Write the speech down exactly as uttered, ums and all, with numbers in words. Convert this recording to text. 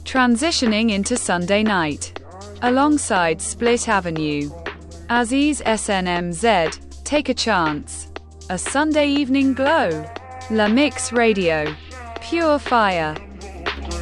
transitioning into Sunday night. Alongside Split Avenue. Aziz S N M Z, Take a Chance. A Sunday Evening Glow. La Mix Radio. Pure Fire.